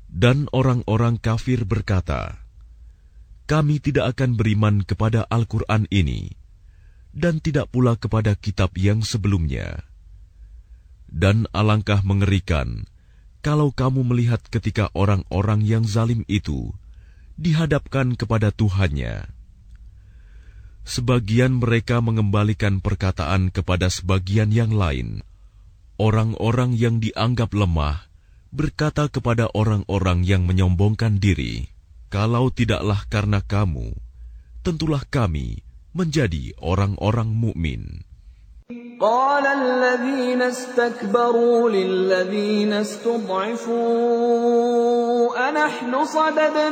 Dan orang-orang kafir berkata, "Kami tidak akan beriman kepada Al-Quran ini, dan tidak pula kepada kitab yang sebelumnya." Dan alangkah mengerikan kalau kamu melihat ketika orang-orang yang zalim itu dihadapkan kepada Tuhannya. Sebagian mereka mengembalikan perkataan kepada sebagian yang lain. Orang-orang yang dianggap lemah berkata kepada orang-orang yang menyombongkan diri, "Kalau tidaklah karena kamu, tentulah kami menjadi orang-orang mukmin." قال الذين استكبروا للذين استضعفوا أنحن صددنا